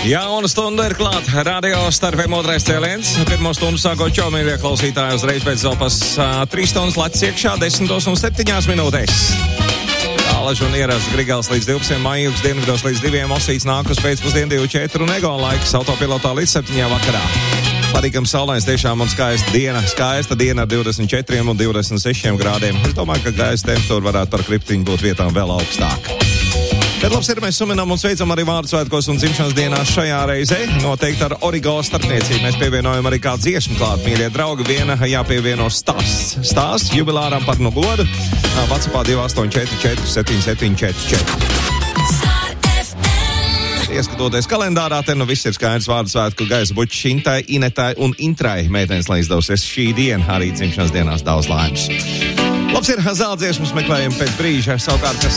Jauna stunda ir klāta. Radio starpiem otrais cēliens. Pirmo stundu sākot čau, mīļie klausītāji, uzreiz pēc zelpas 3 stundas lats iekšā 10:07 minūtēs. Tālaž un ierasts Grigals līdz 12, Mājūks dienvidos līdz 2, Osīts nāk uz pēcpusdienu 2:04 un Ego laiks autopilotā līdz 7 vakarā. Patīkam saulains tiešām un skaista diena ar 24 un 26 grādiem. Es domāju, ka gaisa temperatūra varētu par kriptiņu būt vietām vēl augstāka. Bet labs ir, mēs suminām un sveicam arī vārdu svētkos un dzimšanas dienās šajā reizē. Noteikti ar Origo starpniecību mēs pievienojam arī kādu dziesmu klāt, mīļie draugi. Viena jāpievieno stāsts jubilāram par nu godu. WhatsAppā 284 7744. Ieskatoties kalendārā, te nu viss ir skaidrs vārdu svētku gaisa buķi Šintai, Inetai un Intrai. Meitenes, lai izdevsies šī diena arī dzimšanas dienās daudz laimes. Labs ir zeldziesmas meklējumi pēc brīža, savukārt, kas